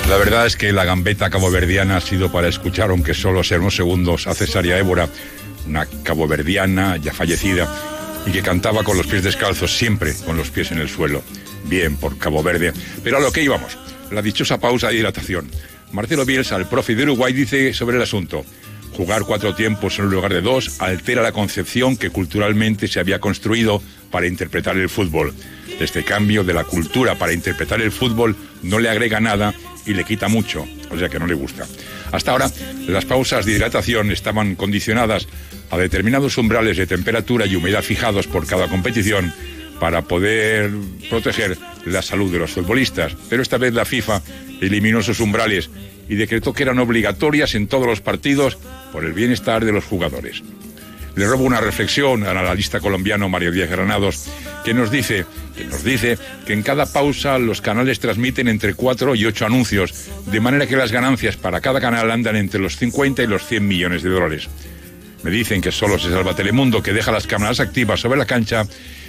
La verdad es que la gambeta caboverdiana ha sido para escuchar, aunque solo sea unos segundos, a Cesaria Évora, una caboverdiana ya fallecida y que cantaba con los pies descalzos, siempre con los pies en el suelo. Bien por Cabo Verde. Pero a lo que íbamos, la dichosa pausa de hidratación. Marcelo Bielsa, el profe de Uruguay, dice sobre el asunto: jugar 4 tiempos en lugar de 2 altera la concepción que culturalmente se había construido para interpretar el fútbol. Este cambio de la cultura para interpretar el fútbol no le agrega nada y le quita mucho, o sea que no le gusta. Hasta ahora, las pausas de hidratación estaban condicionadas a determinados umbrales de temperatura y humedad fijados por cada competición para poder proteger la salud de los futbolistas. Pero esta vez la FIFA eliminó esos umbrales y decretó que eran obligatorias en todos los partidos por el bienestar de los jugadores. Le robo una reflexión al analista colombiano Mario Díaz Granados, que nos dice que en cada pausa los canales transmiten entre 4 y 8 anuncios, de manera que las ganancias para cada canal andan entre los 50 y los 100 millones de dólares. Me dicen que solo se salva Telemundo, que deja las cámaras activas sobre la cancha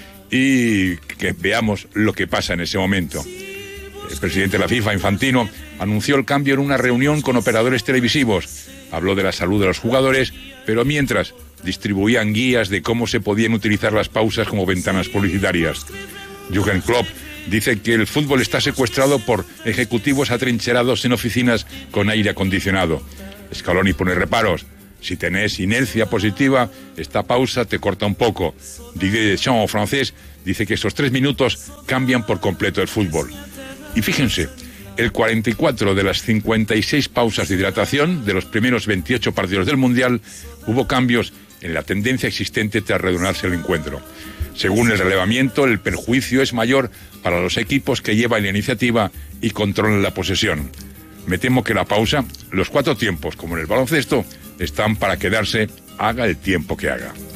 y que veamos lo que pasa en ese momento. El presidente de la FIFA, Infantino, anunció el cambio en una reunión con operadores televisivos. Habló de la salud de los jugadores, pero mientras distribuían guías de cómo se podían utilizar las pausas como ventanas publicitarias. Jürgen Klopp dice que el fútbol está secuestrado por ejecutivos atrincherados en oficinas con aire acondicionado. Scaloni pone reparos: si tenés inercia positiva, esta pausa te corta un poco. Didier Deschamps, francés, dice que esos 3 minutos cambian por completo el fútbol. Y fíjense, el 44 de las 56 pausas de hidratación de los primeros 28 partidos del Mundial hubo cambios en la tendencia existente tras reanudarse el encuentro. Según el relevamiento, el perjuicio es mayor para los equipos que llevan la iniciativa y controlan la posesión. Me temo que la pausa, los 4 tiempos, como en el baloncesto, están para quedarse, haga el tiempo que haga.